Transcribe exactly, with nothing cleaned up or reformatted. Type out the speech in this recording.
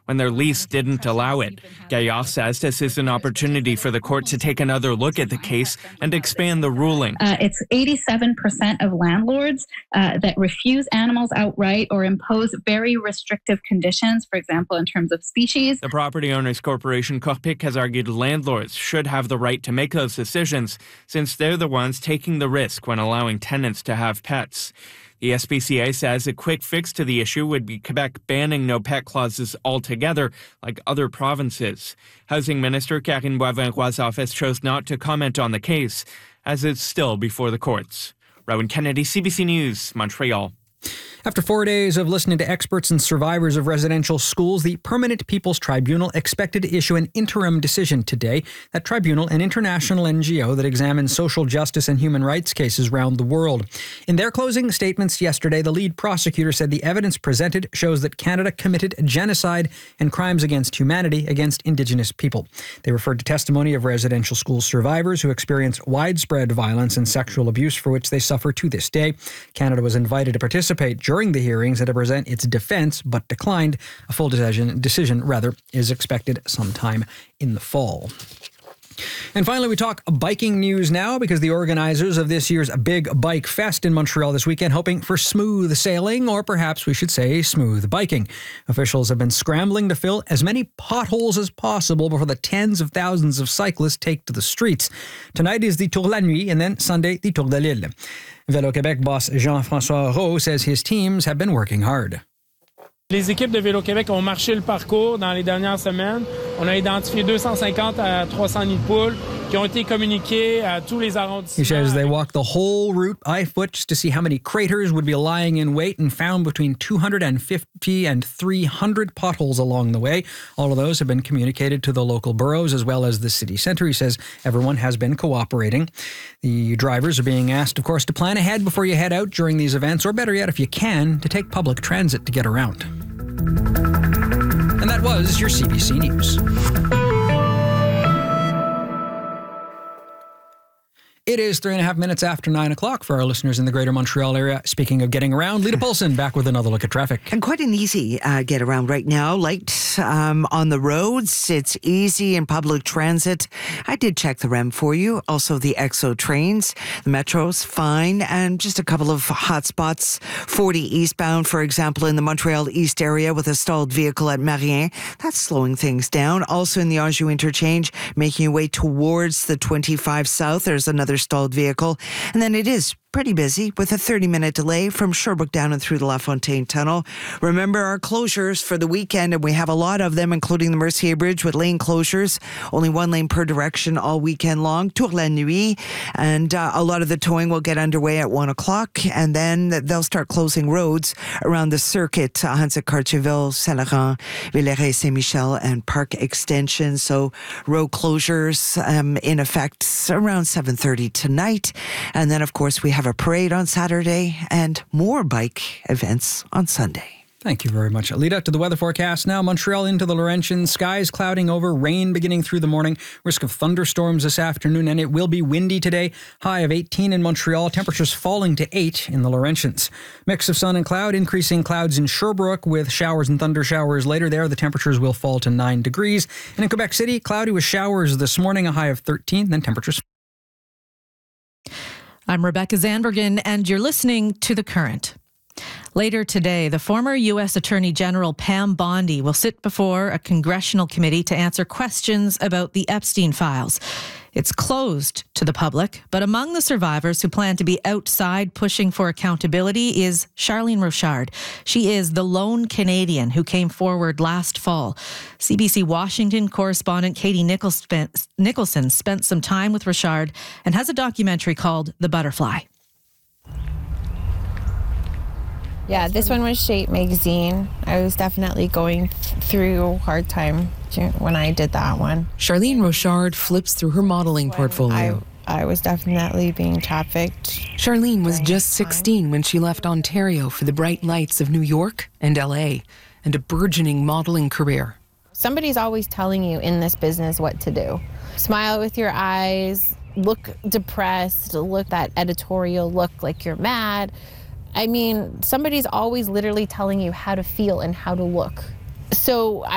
when their lease didn't allow it. Gaillard says this is an opportunity for the court to take another look at the case and expand the ruling. Uh, it's eighty-seven percent of landlords uh, that refuse animals outright or impose very restrictive conditions, for example, in terms of species. The property owners corporation Corpic has argued landlords should have the right to make those decisions since they're the ones taking the risk when allowing tenants to have pets. The S P C A says a quick fix to the issue would be Quebec banning no pet clauses altogether, like other provinces. Housing Minister Karine Boivin-Roy's office chose not to comment on the case, as it's still before the courts. Rowan Kennedy, C B C News, Montreal. After four days of listening to experts and survivors of residential schools, the Permanent People's Tribunal expected to issue an interim decision today. That tribunal, an international N G O that examines social justice and human rights cases around the world. In their closing statements yesterday, the lead prosecutor said the evidence presented shows that Canada committed genocide and crimes against humanity against Indigenous people. They referred to testimony of residential school survivors who experienced widespread violence and sexual abuse for which they suffer to this day. Canada was invited to participate during the hearings and to present its defense, but declined. A full decision, decision rather, is expected sometime in the fall. And finally, we talk biking news now because the organizers of this year's Big Bike Fest in Montreal this weekend hoping for smooth sailing, or perhaps we should say smooth biking. Officials have been scrambling to fill as many potholes as possible before the tens of thousands of cyclists take to the streets. Tonight is the Tour de la Nuit and then Sunday, the Tour de l'Île. Vélo Québec boss Jean-François Rowe says his teams have been working hard. Les équipes de Vélo-Québec ont marché le parcours dans les dernières semaines. On a identifié deux cent cinquante à trois cents nids de poules qui ont été communiqués à tous les arrondissements. He says they walked the whole route by foot just to see how many craters would be lying in wait and found between two hundred fifty and three hundred potholes along the way. All of those have been communicated to the local boroughs as well as the city centre. He says everyone has been cooperating. The drivers are being asked, of course, to plan ahead before you head out during these events, or better yet, if you can, to take public transit to get around. And that was your C B C News. It is three and a half minutes after nine o'clock for our listeners in the greater Montreal area. Speaking of getting around, Lita Paulson back with another look at traffic. And quite an easy uh, get around right now. Light um, on the roads. It's easy in public transit. I did check the R E M for you. Also the X O trains. The Metro's fine. And just a couple of hot spots. forty eastbound, for example, in the Montreal East area with a stalled vehicle at Marien. That's slowing things down. Also in the Anjou interchange, making your way towards the twenty-five South. There's another stalled vehicle. And then it is pretty busy with a thirty-minute delay from Sherbrooke down and through the La Fontaine Tunnel. Remember our closures for the weekend, and we have a lot of them, including the Mercier Bridge with lane closures. Only one lane per direction all weekend long. Tour de la Nuit. And uh, a lot of the towing will get underway at one o'clock, and then they'll start closing roads around the circuit. Hansa Cartierville, Saint-Laurent, Villeret, Saint-Michel, and Park Extension. So road closures um, in effect around seven thirty tonight. And then, of course, we have have a parade on Saturday and more bike events on Sunday. Thank you very much, Alita. To the weather forecast now. Montreal into the Laurentians. Skies clouding over. Rain beginning through the morning. Risk of thunderstorms this afternoon, and it will be windy today. High of eighteen in Montreal. Temperatures falling to eight in the Laurentians. Mix of sun and cloud. Increasing clouds in Sherbrooke with showers and thunder showers later there. The temperatures will fall to nine degrees. And in Quebec City, cloudy with showers this morning. A high of thirteen. Then temperatures. I'm Rebecca Zandbergen, and you're listening to The Current. Later today, the former U S Attorney General Pam Bondi will sit before a congressional committee to answer questions about the Epstein files. It's closed to the public, but among the survivors who plan to be outside pushing for accountability is Charlene Rochard. She is the lone Canadian who came forward last fall. C B C Washington correspondent Katie Nicholson spent some time with Rochard and has a documentary called The Butterfly. Yeah, this one was Shape magazine. I was definitely going th- through a hard time when I did that one. Charlene Rochard flips through her modeling portfolio. I, I was definitely being trafficked. Charlene was just sixteen when she left Ontario for the bright lights of New York and L A and a burgeoning modeling career. Somebody's always telling you in this business what to do. Smile with your eyes, look depressed, look that editorial look like you're mad. I mean, somebody's always literally telling you how to feel and how to look. So I